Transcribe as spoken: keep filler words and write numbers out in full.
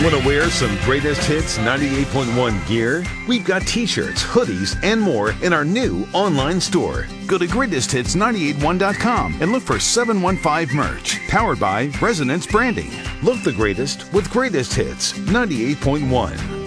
Want to wear some Greatest Hits ninety-eight point one gear? We've got t-shirts, hoodies, and more in our new online store. Go to greatest hits nine eight one dot com and look for seven one five merch, powered by Resonance Branding. Look the greatest with Greatest Hits ninety-eight point one.